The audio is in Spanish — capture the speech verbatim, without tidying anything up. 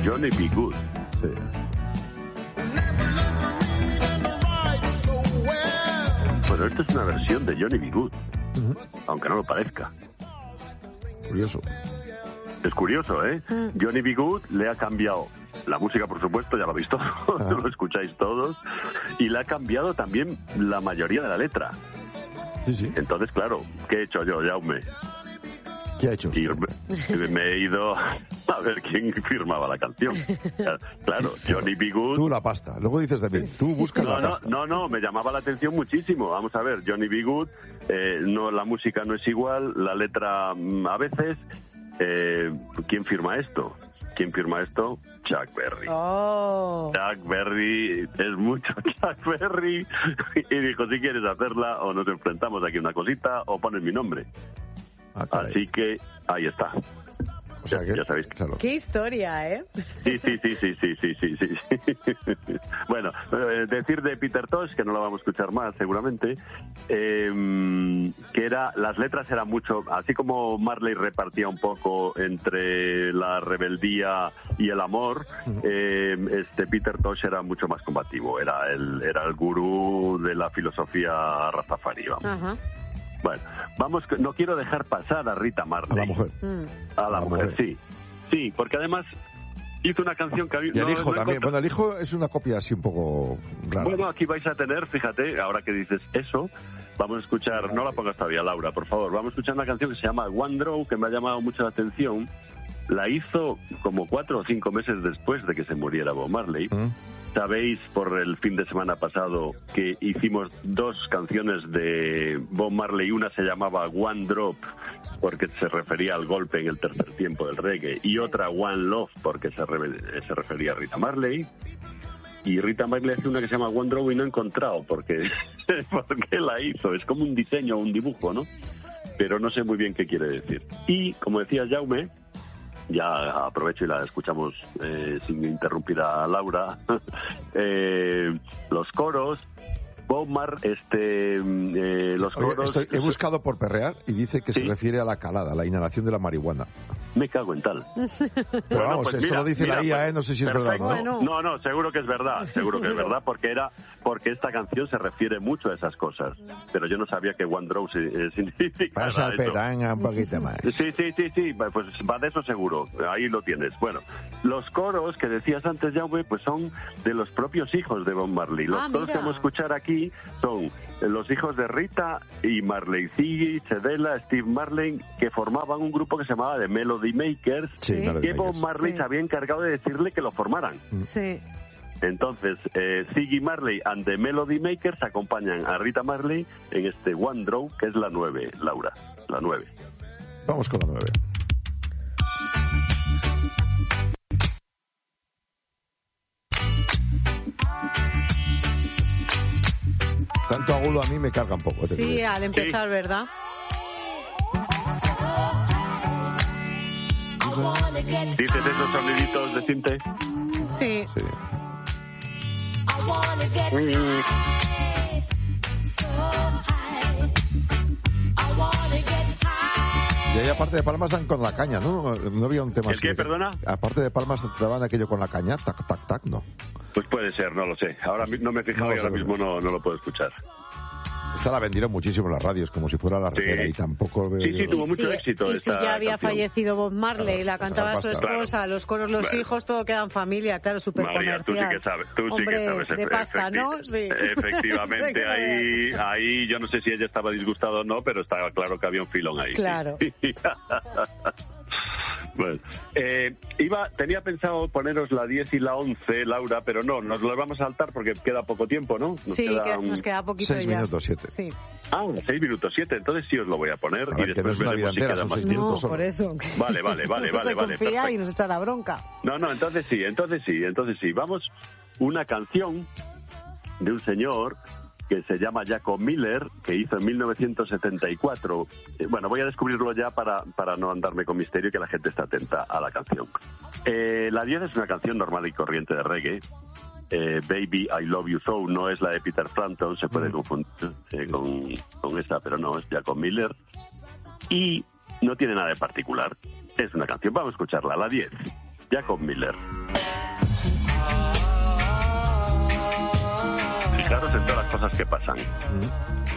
Johnny B. Good. Sí. Bueno, esto es una versión de Johnny B. Good, Uh-huh. aunque no lo parezca. Curioso. Es curioso, ¿eh? Mm. Johnny B. Good le ha cambiado la música, por supuesto, ya lo habéis todos, ah. lo escucháis todos, y le ha cambiado también la mayoría de la letra. Sí, sí. Entonces, claro, ¿qué he hecho yo, Jaume? ¿Qué ha hecho usted? Y me, me he ido a ver quién firmaba la canción. Claro, Johnny B. Good. Tú la pasta, luego dices de mí, tú buscas no, la no, pasta. No, no, me llamaba la atención muchísimo. Vamos a ver, Johnny B. Good, eh, no, la música no es igual, la letra a veces. Eh, ¿Quién firma esto? ¿Quién firma esto? Chuck Berry. Oh. Chuck Berry, es mucho Chuck Berry. Y dijo, si quieres hacerla, o nos enfrentamos aquí una cosita, o pones mi nombre. Ah, así que ahí está. O sea, que, ya sabéis. Claro. Qué historia, ¿eh? Sí, sí, sí, sí, sí, sí, sí, sí. Bueno, eh, decir de Peter Tosh, que no la vamos a escuchar más seguramente, eh, que era, las letras eran mucho, así como Marley repartía un poco entre la rebeldía y el amor, uh-huh. eh, este Peter Tosh era mucho más combativo, era el, era el gurú de la filosofía rastafari, vamos. Uh-huh. Bueno, vamos, no quiero dejar pasar a Rita Marley. A la mujer. Mm. A la, a la mujer, mujer, sí. Sí, porque además hizo una canción que había... Y el no, hijo no también. Bueno, el hijo es una copia así un poco rara. Bueno, aquí vais a tener, fíjate, ahora que dices eso, vamos a escuchar, no la pongas todavía, Laura, por favor, vamos a escuchar una canción que se llama One Draw, que me ha llamado mucho la atención. La hizo como cuatro o cinco meses después de que se muriera Bob Marley. ¿Mm? Sabéis, por el fin de semana pasado, que hicimos dos canciones de Bob Marley. Una se llamaba One Drop, porque se refería al golpe en el tercer tiempo del reggae, y otra One Love, porque se, re- se refería a Rita Marley. Y Rita Marley hace una que se llama One Draw y no he encontrado porque, porque la hizo. Es como un diseño, un dibujo, ¿no? Pero no sé muy bien qué quiere decir. Y, como decía Jaume, ya aprovecho y la escuchamos eh, sin interrumpir a Laura, eh, los coros, Bob Mar, este, eh, los Oye, coros... Estoy, he buscado por perrear y dice que ¿sí? se refiere a la calada, la inhalación de la marihuana. Me cago en tal. Pero bueno, vamos, pues esto mira, lo dice mira, la I A, pues, ¿eh? No sé si es perfecto. verdad, ¿no? No, no, seguro que es verdad, seguro que es verdad, porque era porque esta canción se refiere mucho a esas cosas. Pero yo no sabía que One Draw eh, significa Pasa pedanga un poquito más. Sí, sí, sí, sí, pues va de eso seguro, ahí lo tienes. Bueno, los coros que decías antes, Jaume, pues son de los propios hijos de Bob Marley. Los ah, coros mira. que vamos a escuchar aquí son los hijos de Rita y Marley, Ziggy, Cedella, Steve Marley, que formaban un grupo que se llamaba The Melody Makers, sí, que Melody Bob Makers. Marley sí. se había encargado de decirle que lo formaran. Sí. Entonces, eh, Ziggy Marley and The Melody Makers acompañan a Rita Marley en este One Draw, que es la nueve, Laura, la nueve. Vamos con la nueve. Tanto agudo a mí me carga un poco. Sí, al empezar, sí. ¿verdad? ¿Dices esos soniditos de cinte? Sí. Sí. Y ahí aparte de palmas dan con la caña, ¿no? No había un tema ¿El así. qué, de... perdona? Aparte de palmas daban aquello con la caña, tac, tac, tac, ¿no? Pues puede ser, no lo sé. Ahora no me he fijado no y ahora mismo no, no lo puedo escuchar. Esta la vendieron muchísimo en las radios, como si fuera la reguera, sí. Y tampoco... Sí, sí, tuvo mucho sí, éxito y esta si ya había canción. Fallecido Bob Marley, la cantaba su esposa, claro. los coros, los bueno. hijos, todo queda en familia, claro, súper comercial. Tú sí que sabes, tú Hombre, sí que sabes. de pasta, ¿no? Sí. Efectivamente, ahí, ahí, yo no sé si ella estaba disgustada o no, pero estaba claro que había un filón ahí. Claro. Bueno, eh, iba, tenía pensado poneros la diez y la once, Laura, pero no, nos lo vamos a saltar porque queda poco tiempo, ¿no? Nos sí, queda, que, nos queda poquito seis ya. Seis minutos siete. Sí. Ah, seis minutos siete, entonces sí os lo voy a poner. A y ver, después que no es una veremos si vida queda entera, más son No, solo. por eso. Vale, vale, vale, no vale, se vale. confía Perfecto. y nos echa la bronca. No, no, entonces sí, entonces sí, entonces sí. Vamos, una canción de un señor que se llama Jacob Miller, que hizo en mil novecientos setenta y cuatro. Eh, bueno, voy a descubrirlo ya para, para no andarme con misterio y que la gente esté atenta a la canción. Eh, la diez es una canción normal y corriente de reggae. Eh, Baby, I Love You So no es la de Peter Frampton, se puede confundir eh, con, con esa, pero no, es Jacob Miller. Y no tiene nada de particular. Es una canción, vamos a escucharla, la diez. Jacob Miller. Fijaros en todas las cosas que pasan.